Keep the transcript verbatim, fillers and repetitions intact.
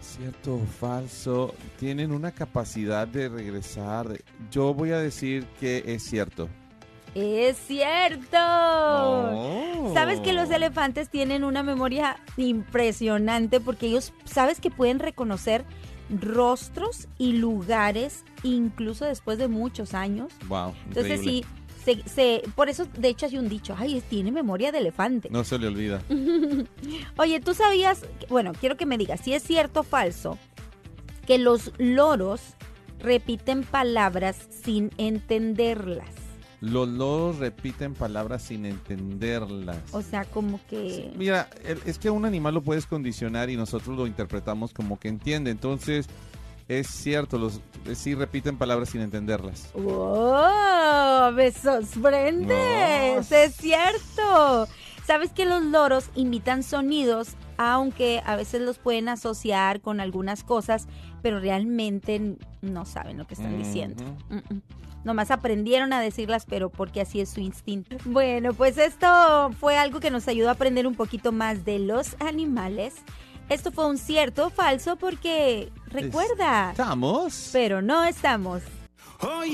Cierto o falso, tienen una capacidad de regresar. Yo voy a decir que es cierto. ¡Es cierto! Oh. ¿Sabes que los elefantes tienen una memoria impresionante? Porque ellos, ¿sabes que pueden reconocer rostros y lugares incluso después de muchos años? Wow, Entonces increíble. sí, se, se, por eso de hecho hay un dicho, ay, tiene memoria de elefante. No se le olvida. Oye, ¿tú sabías? Bueno, quiero que me digas si es cierto o falso que los loros repiten palabras sin entenderlas. Los loros repiten palabras sin entenderlas. O sea, como que... Mira, el- es que a un animal lo puedes condicionar y nosotros lo interpretamos como que entiende. Entonces, es cierto, los eh, sí repiten palabras sin entenderlas. ¡Wow! ¡Me sorprendes! No. ¡Es cierto! ¿Sabes que los loros imitan sonidos, aunque a veces los pueden asociar con algunas cosas, pero realmente no saben lo que están diciendo? Ujú. Mm-mm. Nomás aprendieron a decirlas, pero porque así es su instinto. Bueno, pues esto fue algo que nos ayudó a aprender un poquito más de los animales. Esto fue un cierto o falso porque, recuerda, ¿Estamos? pero no estamos.